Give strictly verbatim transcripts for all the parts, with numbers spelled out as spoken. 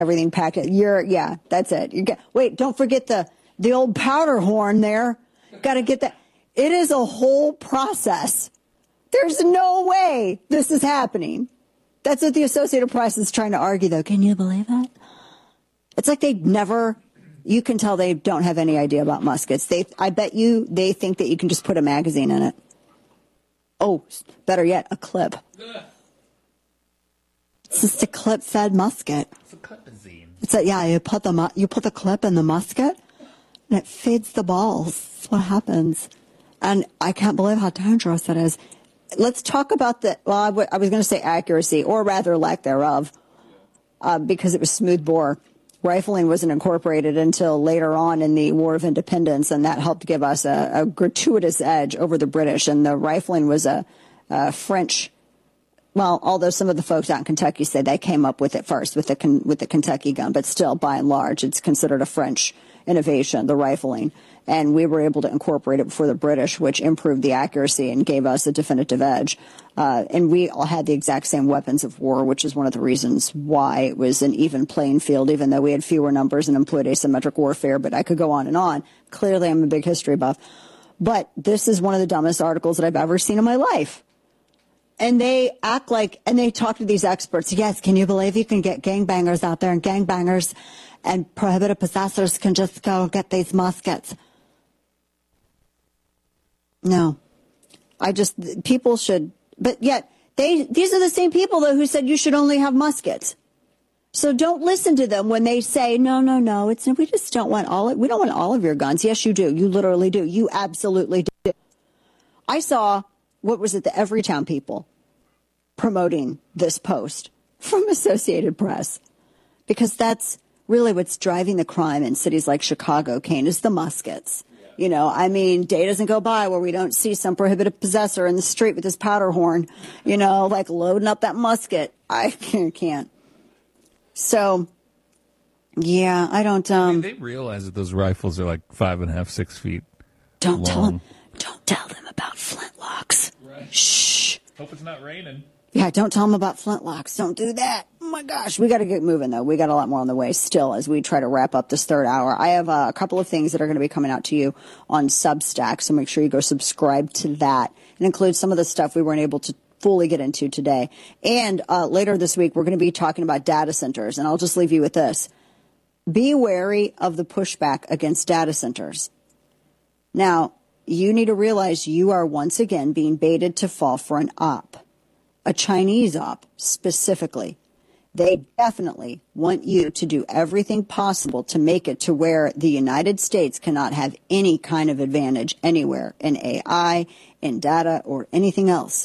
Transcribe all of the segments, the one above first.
everything packed. You're, yeah, that's it. You get, wait, don't forget the, the old powder horn there. Got to get that. It is a whole process. There's no way this is happening. That's what the Associated Press is trying to argue, though. Can you believe that? It's like they've never, you can tell they don't have any idea about muskets. They, I bet you they think that you can just put a magazine in it. Oh, better yet, a clip. It's just a clip-fed musket. It's a clip-a-zine. It's a, yeah, you put the, you put the clip in the musket, and it feeds the balls. That's what happens. And I can't believe how dangerous it is. Let's talk about the, well, I, w- I was going to say accuracy, or rather lack thereof, uh, because it was smooth bore. Rifling wasn't incorporated until later on in the War of Independence, and that helped give us a, a gratuitous edge over the British. And the rifling was a, a French, well, although some of the folks out in Kentucky say they came up with it first with the with the Kentucky gun, but still, by and large, it's considered a French innovation, the rifling. And we were able to incorporate it before the British, which improved the accuracy and gave us a definitive edge. Uh, and we all had the exact same weapons of war, which is one of the reasons why it was an even playing field, even though we had fewer numbers and employed asymmetric warfare. But I could go on and on. Clearly, I'm a big history buff. But this is one of the dumbest articles that I've ever seen in my life. And they act like, and they talk to these experts. Yes, can you believe you can get gangbangers out there, and gangbangers and prohibited possessors can just go get these muskets? No, I just, people should, but yet they, these are the same people though who said you should only have muskets. So don't listen to them when they say, no, no, no, it's, we just don't want all, we don't want all of your guns. Yes, you do. You literally do. You absolutely do. I saw, what was it, the Everytown people promoting this post from Associated Press, because that's really what's driving the crime in cities like Chicago, Kane, is the muskets. You know, I mean, day doesn't go by where we don't see some prohibited possessor in the street with his powder horn, you know, like loading up that musket. I can't. So, yeah, I don't. Um, I mean, they realize that those rifles are like five and a half, six feet don't long. Tell them, don't tell them about flintlocks. Right. Shh. Hope it's not raining. Yeah, don't tell them about flintlocks. Don't do that. Oh, my gosh. We got to get moving, though. We got a lot more on the way still as we try to wrap up this third hour. I have uh, a couple of things that are going to be coming out to you on Substack, so make sure you go subscribe to that. It includes some of the stuff we weren't able to fully get into today. And uh, later this week, we're going to be talking about data centers, and I'll just leave you with this. Be wary of the pushback against data centers. Now, you need to realize you are once again being baited to fall for an op. A Chinese op, specifically. They definitely want you to do everything possible to make it to where the United States cannot have any kind of advantage anywhere in A I, in data, or anything else.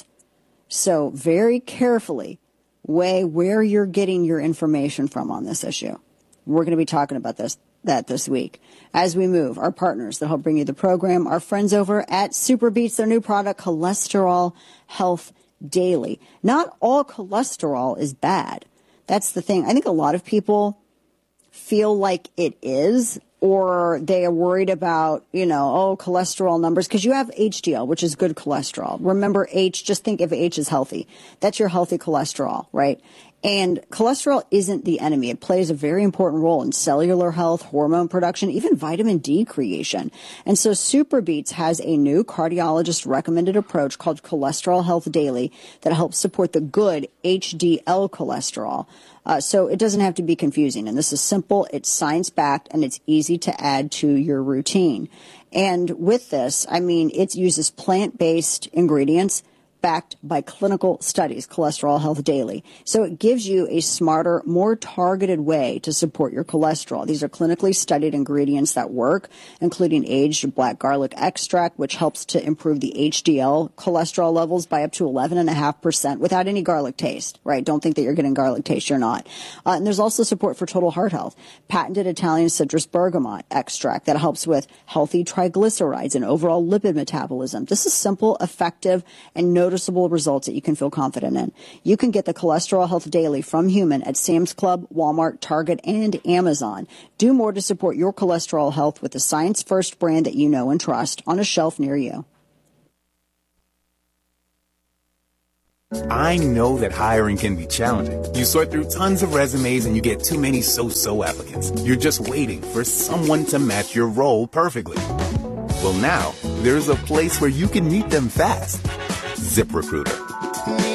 So very carefully weigh where you're getting your information from on this issue. We're going to be talking about this that this week. As we move, our partners that help bring you the program, our friends over at SuperBeets, their new product, Cholesterol Health Daily. Not all cholesterol is bad. That's the thing. I think a lot of people feel like it is, or they are worried about, you know, oh, cholesterol numbers, because you have H D L, which is good cholesterol. Remember H, just think if H is healthy. That's your healthy cholesterol, right? And cholesterol isn't the enemy. It plays a very important role in cellular health, hormone production, even vitamin D creation. And so SuperBeets has a new cardiologist-recommended approach called Cholesterol Health Daily that helps support the good H D L cholesterol. Uh, so it doesn't have to be confusing. And this is simple, it's science-backed, and it's easy to add to your routine. And with this, I mean, it uses plant-based ingredients backed by clinical studies, Cholesterol Health Daily. So it gives you a smarter, more targeted way to support your cholesterol. These are clinically studied ingredients that work, including aged black garlic extract, which helps to improve the H D L cholesterol levels by up to eleven point five percent without any garlic taste, right? Don't think that you're getting garlic taste. You're not. Uh, and there's also support for total heart health. Patented Italian citrus bergamot extract that helps with healthy triglycerides and overall lipid metabolism. This is simple, effective, and noticeable results that you can feel confident in. You can get the Cholesterol Health Daily from Human at Sam's Club, Walmart, Target, and Amazon. Do more to support your cholesterol health with the science-first brand that you know and trust on a shelf near you. I know that hiring can be challenging. You sort through tons of resumes and you get too many so-so applicants. You're just waiting for someone to match your role perfectly. Well, now there's a place where you can meet them fast. ZipRecruiter.